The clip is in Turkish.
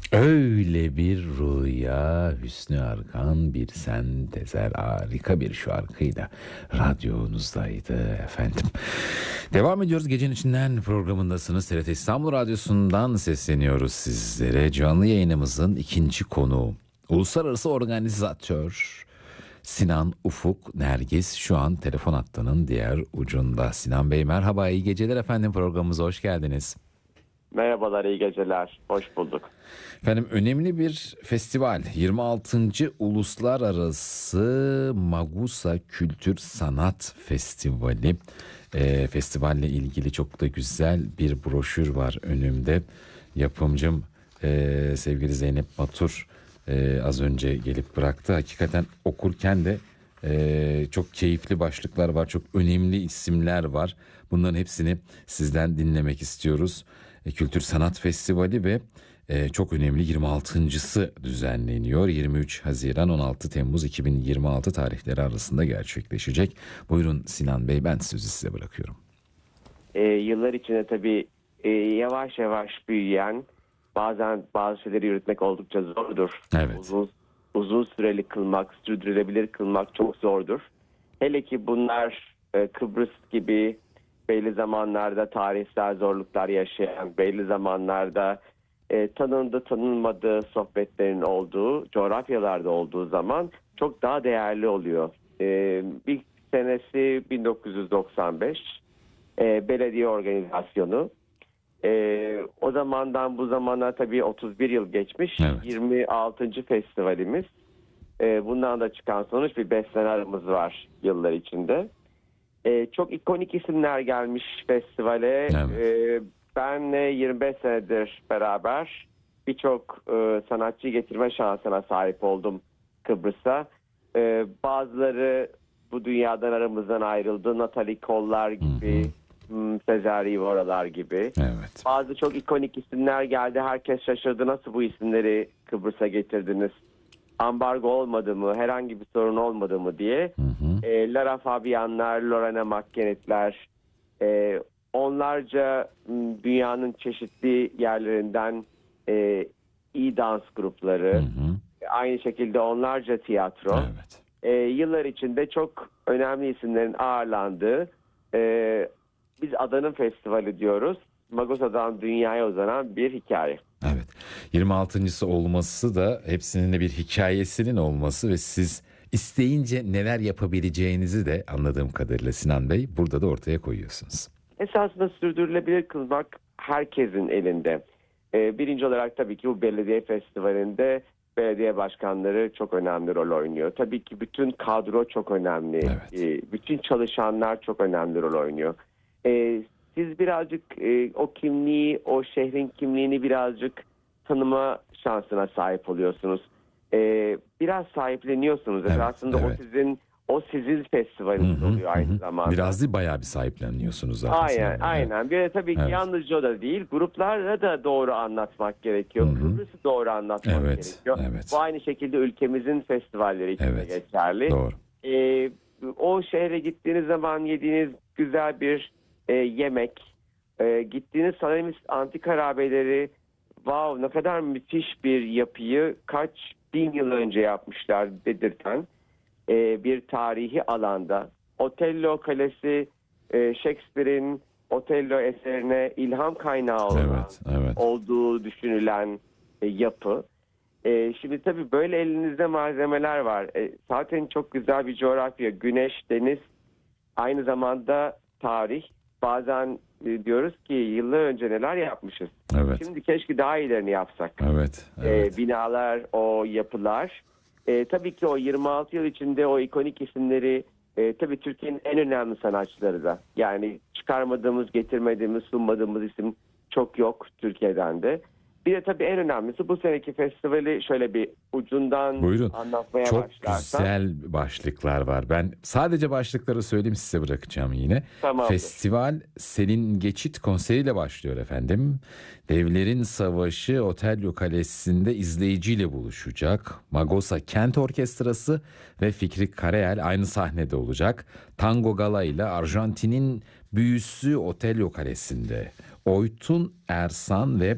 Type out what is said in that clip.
Öyle bir rüya Hüsnü Arkan bir sen tezer harika bir şarkıyla radyonuzdaydı efendim. Devam ediyoruz, gecenin içinden programındasınız. TRT İstanbul Radyosu'ndan sesleniyoruz sizlere. Canlı yayınımızın ikinci konuğu uluslararası organizatör Sinan Ufuk Nergis şu an telefon hattının diğer ucunda. Sinan Bey merhaba, iyi geceler efendim, programımıza hoş geldiniz. Merhabalar, iyi geceler. Hoş bulduk. Efendim, önemli bir festival 26. Uluslararası Magusa Kültür Sanat Festivali. Festivalle ilgili çok da güzel bir broşür var önümde. Yapımcım sevgili Zeynep Batur az önce gelip bıraktı. Hakikaten okurken de çok keyifli başlıklar var, çok önemli isimler var. Bunların hepsini sizden dinlemek istiyoruz. Kültür Sanat Festivali ve çok önemli 26.sı düzenleniyor. 23 Haziran 16 Temmuz 2026 tarihleri arasında gerçekleşecek. Buyurun Sinan Bey, ben sözü size bırakıyorum. Yıllar içinde tabii yavaş yavaş büyüyen, bazen bazı şeyleri yürütmek oldukça zordur. Evet. Uzun süreli kılmak, sürdürülebilir kılmak çok zordur. Hele ki bunlar Kıbrıs gibi belli zamanlarda tarihsel zorluklar yaşayan, belli zamanlarda tanındı tanınmadığı sohbetlerin olduğu, coğrafyalarda olduğu zaman çok daha değerli oluyor. Bir senesi 1995, belediye organizasyonu. O zamandan bu zamana tabii 31 yıl geçmiş. Evet. 26. festivalimiz. Bundan da çıkan sonuç bir bestselerimiz var yıllar içinde. Çok ikonik isimler gelmiş festivale. Evet. Benle 25 senedir beraber birçok sanatçı getirme şansına sahip oldum Kıbrıs'a. Bazıları bu dünyadan aramızdan ayrıldı. Natalie Cole'lar gibi, Sezer Ivora'lar gibi. Evet. Bazı çok ikonik isimler geldi. Herkes şaşırdı. Nasıl bu isimleri Kıbrıs'a getirdiniz? Ambargo olmadı mı? Herhangi bir sorun olmadı mı diye. Lara Fabian'lar, Lorena McKennett'ler, onlarca dünyanın çeşitli yerlerinden iyi dans grupları, aynı şekilde onlarca tiyatro. Evet. Yıllar içinde çok önemli isimlerin ağırlandığı, biz Adanın Festivali diyoruz. Magosa'dan dünyaya uzanan bir hikaye. Evet. 26.sı olması da hepsinin de bir hikayesinin olması ve siz isteyince neler yapabileceğinizi de anladığım kadarıyla Sinan Bey burada da ortaya koyuyorsunuz. Esasında sürdürülebilir kılmak herkesin elinde. Birinci olarak tabii ki bu belediye festivalinde belediye başkanları çok önemli rol oynuyor. Tabii ki bütün kadro çok önemli. Evet. Bütün çalışanlar çok önemli rol oynuyor. Siz birazcık o kimliği, o şehrin kimliğini birazcık tanıma şansına sahip oluyorsunuz. Biraz sahipleniyorsunuz. Evet, Aslında evet. o sizin festivaliniz oluyor aynı zamanda. Biraz değil, bayağı bir sahipleniyorsunuz zaten. Aynen, Sinan Bey. aynen. Bir de tabii ki Evet. yalnızca o da değil, gruplara da doğru anlatmak gerekiyor. Kıbrıs'ı doğru anlatmak Evet, gerekiyor. evet. Bu aynı şekilde ülkemizin festivalleri için de Evet, geçerli. doğru. O şehre gittiğiniz zaman yediğiniz güzel bir yemek, gittiğiniz Salamis antik harabeleri, wow, ne kadar müthiş bir yapıyı kaç bin yıl önce yapmışlar dedirten bir tarihi alanda. Otello Kalesi, Shakespeare'in Otello eserine ilham kaynağı olan, Evet. olduğu düşünülen yapı. Şimdi tabii böyle elinizde malzemeler var. Zaten çok güzel bir coğrafya. Güneş, deniz, aynı zamanda tarih. Bazen diyoruz ki yıllar önce neler yapmışız. Evet. Şimdi keşke daha iyilerini yapsak. Evet. Binalar, o yapılar. Tabii ki o 26 yıl içinde o ikonik isimleri, tabii Türkiye'nin en önemli sanatçıları da. Yani çıkarmadığımız, getirmediğimiz, sunmadığımız isim çok yok Türkiye'den de. Bir de tabii en önemlisi bu seneki festivali şöyle bir ucundan Buyurun. anlatmaya Çok başlarsan. güzel başlıklar var. Ben sadece başlıkları söyleyeyim, size bırakacağım yine. Tamamdır. Festival Selin Geçit konseriyle başlıyor efendim. Devlerin Savaşı Otello Kalesi'nde izleyiciyle buluşacak. Magosa Kent Orkestrası ve Fikri Karayel aynı sahnede olacak. Tango Gala ile Arjantin'in büyüsü Otello Kalesi'nde. Oytun Ersan ve